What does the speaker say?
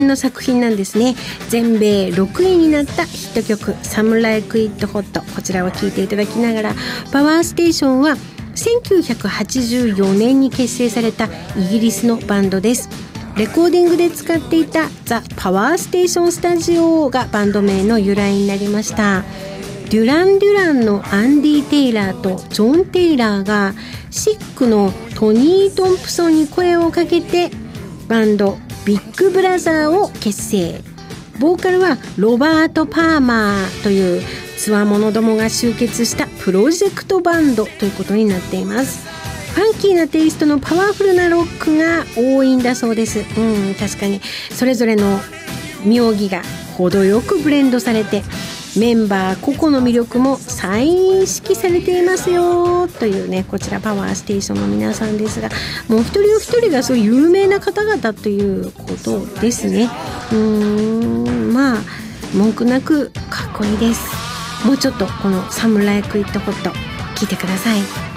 の作品なんですね。全米6位になったヒット曲サムライクイットホット、こちらを聴いていただきながら、パワーステーションは1984年に結成されたイギリスのバンドです。レコーディングで使っていたザ・パワーステーションスタジオがバンド名の由来になりました。デュラン・デュランのアンディ・テイラーとジョン・テイラーがシックのトニー・トンプソンに声をかけてバンドビッグブラザーを結成。ボーカルはロバート・パーマーというつわものどもが集結したプロジェクトバンドということになっています。ファンキーなテイストのパワフルなロックが多いんだそうです。確かにそれぞれの妙義が程よくブレンドされて、メンバー個々の魅力も再認識されていますよというね、こちらパワーステーションの皆さんですが、もう一人お一人がそう有名な方々ということですね。まあ文句なくかっこいいです。もうちょっとこのサムライクイットホット聞いてください。